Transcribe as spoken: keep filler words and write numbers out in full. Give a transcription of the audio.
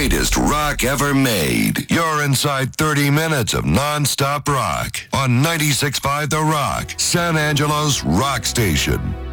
greatest rock ever made. You're inside thirty minutes of non-stop rock on ninety-six point five The Rock, San Angelo's rock station.